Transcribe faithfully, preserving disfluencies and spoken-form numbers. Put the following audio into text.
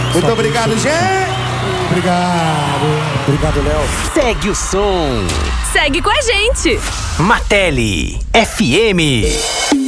Muito obrigado, gente. Obrigado. Obrigado, Léo. Segue o som. Segue com a gente. Martelli F M.